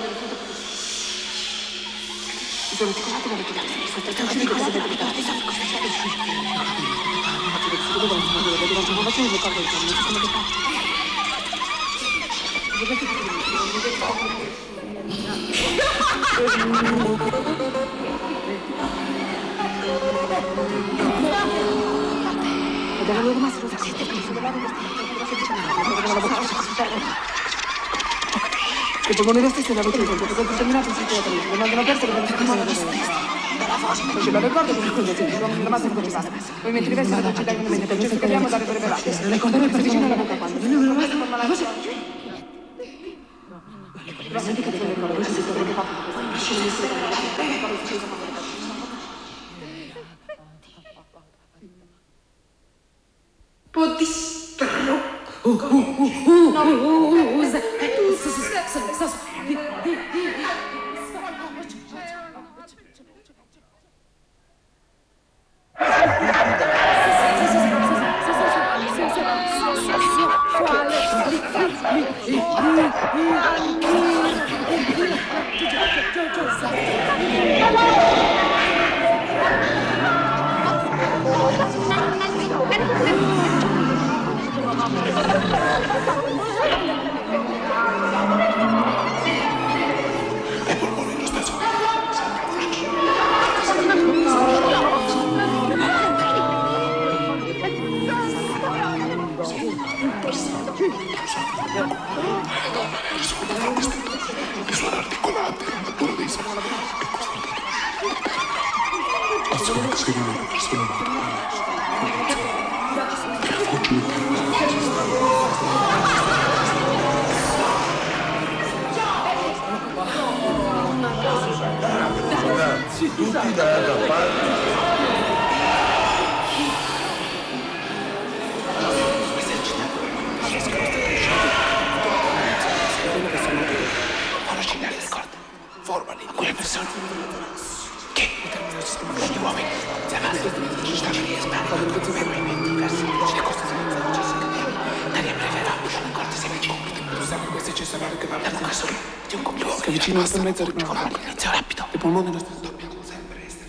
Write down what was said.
Che per moneta stessa la potevo perché ho terminato il sito mi mandano perso che non si chiama ce lo ricordo come scusa se la massa di pasta poi mentre diversi da città che non mi ci capiamo dare per velate le ricordare che vicino alla bocca quando non lo basta formare la cosa la senti che te lo ricordo questo è quello che fa che vicino a mezzo inizio rapido i polmoni lo stesso dobbiamo sempre essere